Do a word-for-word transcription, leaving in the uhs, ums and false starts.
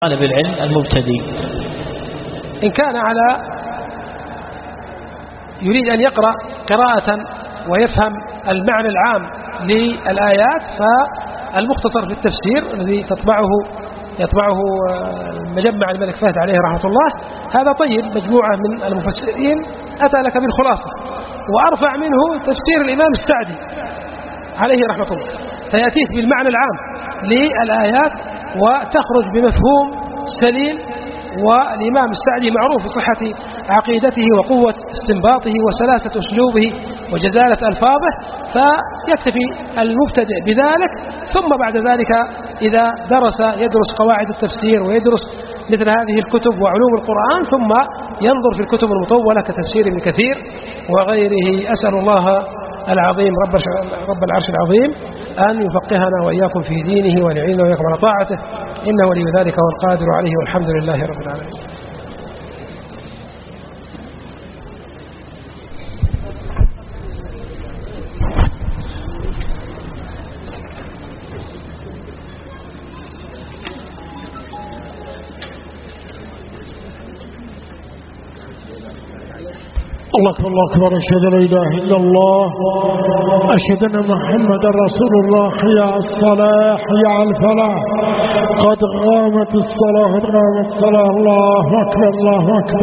طالب العلم المبتدئ إن كان على يريد أن يقرأ قراءة ويفهم المعنى العام للآيات، فالمختصر في التفسير الذي تطبعه يطبعه مجمع الملك فهد عليه رحمة الله هذا طيب، مجموعة من المفسرين أتى لك بالخلاصة، وأرفع منه تفسير الإمام السعدي عليه رحمة الله، فيأتيك بالمعنى العام للآيات وتخرج بمفهوم سليم. والإمام السعدي معروف بصحة عقيدته وقوة استنباطه وسلاسة أسلوبه وجزالة ألفاظه، فيكتفي المبتدئ بذلك، ثم بعد ذلك إذا درس يدرس قواعد التفسير ويدرس مثل هذه الكتب وعلوم القرآن، ثم ينظر في الكتب المطولة كتفسير ابن كثير وغيره. أسأل الله العظيم رب العرش العظيم أن يفقهنا وإياكم في دينه وأن يعيننا وإياكم على طاعته، إنه ولي ذلك والقادر عليه، والحمد لله رب العالمين. الله أكبر الله أكبر، أشهد أن لا إله إلا الله، أشهد أن محمد رسول الله، حي على الصلاة حي على الفلاح، قد قامت الصلاة قد قامت الصلاة، الله أكبر الله أكبر.